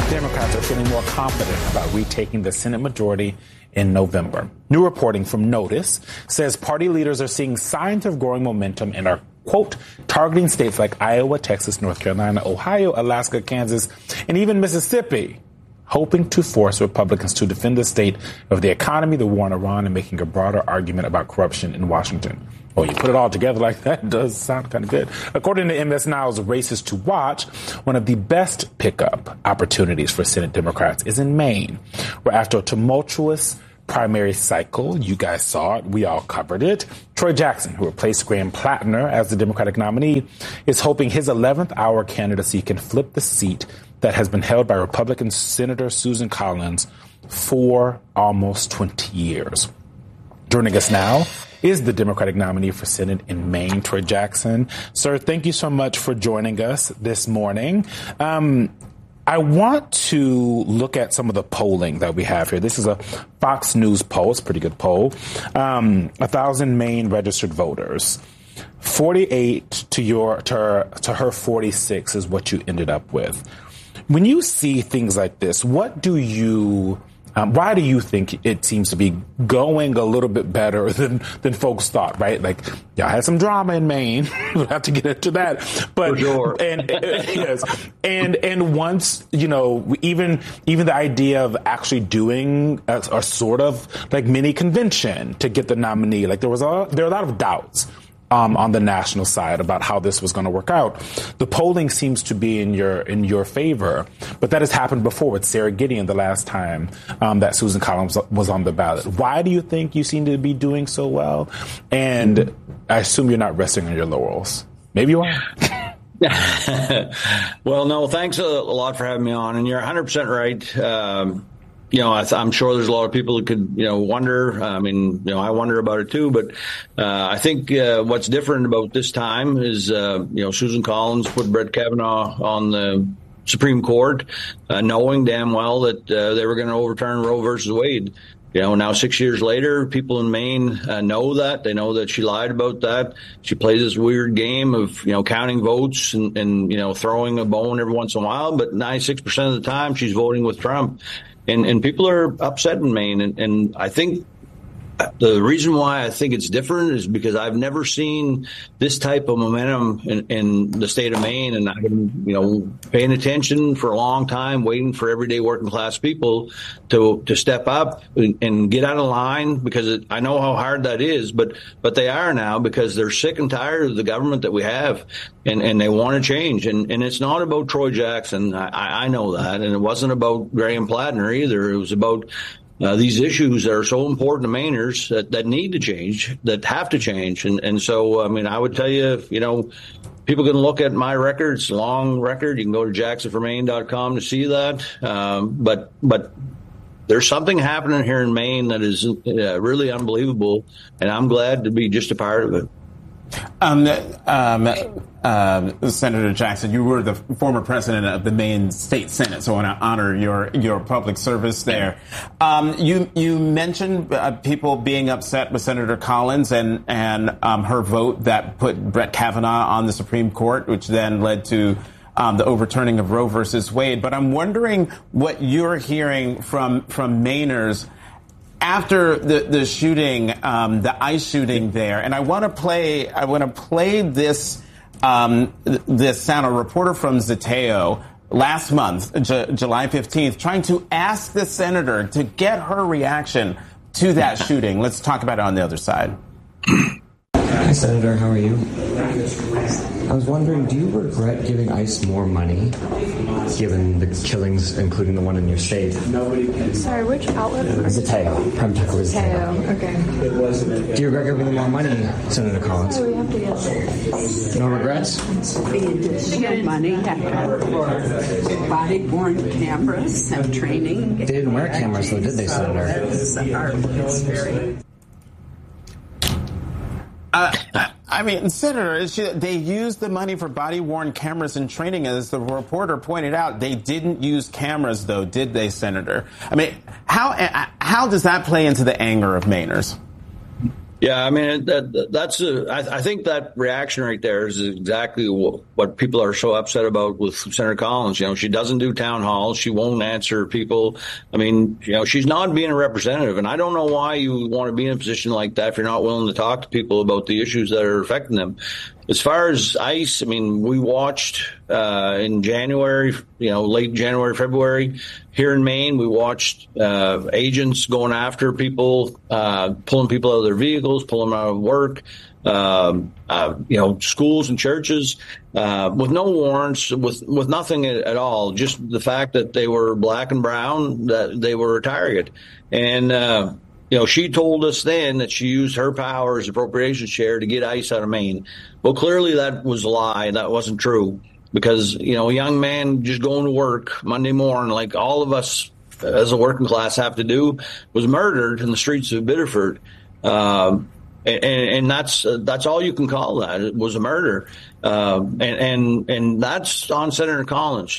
Democrats are feeling more confident about retaking the Senate majority in November. New reporting from Notice says party leaders are seeing signs of growing momentum and are, quote, targeting states like Iowa, Texas, North Carolina, Ohio, Alaska, Kansas, and even Mississippi, hoping to force Republicans to defend the state of the economy, the war in Iran, and making a broader argument about corruption in Washington. Well, you put it all together like that, it does sound kind of good. According to MS Now's Races to Watch, one of the best pickup opportunities for Senate Democrats is in Maine, where after a tumultuous primary cycle, you guys saw it, we all covered it, Troy Jackson, who replaced Graham Plattner as the Democratic nominee, is hoping his 11th hour candidacy can flip the seat that has been held by Republican Senator Susan Collins for almost 20 years. Joining us now is the Democratic nominee for Senate in Maine, Troy Jackson. Sir, thank you so much for joining us this morning. I want to look at some of the polling that we have here. This is a Fox News poll. It's a pretty good poll. 1,000 Maine registered voters. 48 to her 46 is what you ended up with. When you see things like this, what do you... why do you think it seems to be going a little bit better than folks thought, right? Like, y'all had some drama in Maine. We'll have to get into that. But, for sure. Yes. And once, you know, even the idea of actually doing a sort of like mini convention to get the nominee, like there are a lot of doubts on the national side about how this was going to work out. The polling seems to be in your favor, but that has happened before with Sarah Gideon the last time that Susan Collins was on the ballot. Why do you think you seem to be doing so well? And I assume you're not resting on your laurels. Maybe you are. Well, no, thanks a lot for having me on. And you're 100% right. You know, I'm sure there's a lot of people who could, you know, wonder. I mean, you know, I wonder about it too. But I think what's different about this time is, you know, Susan Collins put Brett Kavanaugh on the Supreme Court, knowing damn well that they were going to overturn Roe versus Wade. You know, now 6 years later, people in Maine know that. They know that she lied about that. She plays this weird game of, you know, counting votes and you know, throwing a bone every once in a while. But 96% of the time, she's voting with Trump. And people are upset in Maine. And I think the reason why I think it's different is because I've never seen this type of momentum in the state of Maine. And I've been, you know, paying attention for a long time, waiting for everyday working class people to step up and get out of line, because I know how hard that is. But they are now, because they're sick and tired of the government that we have. And they want to change. And it's not about Troy Jackson. I know that. And it wasn't about Graham Plattner either. It was about these issues that are so important to Mainers that need to change, that have to change. And so, I mean, I would tell you, you know, people can look at my record. It's a long record. You can go to jacksonformaine.com to see that. But there's something happening here in Maine that is really unbelievable. And I'm glad to be just a part of it. Senator Jackson, you were the former president of the Maine State Senate, so I want to honor your public service there. You mentioned people being upset with Senator Collins and her vote that put Brett Kavanaugh on the Supreme Court, which then led to the overturning of Roe versus Wade. But I'm wondering what you're hearing from Mainers after the shooting, the ICE shooting there. And I want to play this sound. A reporter from Zeteo last month, July 15th, trying to ask the senator to get her reaction to that shooting. Let's talk about it on the other side. Hi, Senator. How are you? I was wondering, do you regret giving ICE more money, given the killings, including the one in your state? Sorry, which outlet? Zeteo. Prime Tech was Zeteo. Okay. Do you regret giving them more money, Senator Collins? Oh, we have to get No regrets? Additional money after body-worn cameras and training. They didn't wear cameras, though, did they, Senator? It's very... I mean, Senator, they used the money for body-worn cameras and training. As the reporter pointed out, they didn't use cameras, though, did they, Senator? I mean, how does that play into the anger of Mainers? Yeah, I mean, I think that reaction right there is exactly what people are so upset about with Senator Collins. She doesn't do town halls. She won't answer people. I mean, she's not being a representative. And I don't know why you want to be in a position like that if you're not willing to talk to people about the issues that are affecting them. As far as ICE, I mean, we watched in January, late January, February, here in Maine, we watched agents going after people, pulling people out of their vehicles, pulling them out of work, schools and churches with no warrants, with nothing at all, just the fact that they were black and brown, that they were a target. And she told us then that she used her power as appropriations chair to get ICE out of Maine. Well, clearly that was a lie. That wasn't true, because, a young man just going to work Monday morning, like all of us as a working class have to do, was murdered in the streets of Biddeford. And that's all you can call that. It was a murder. And that's on Senator Collins.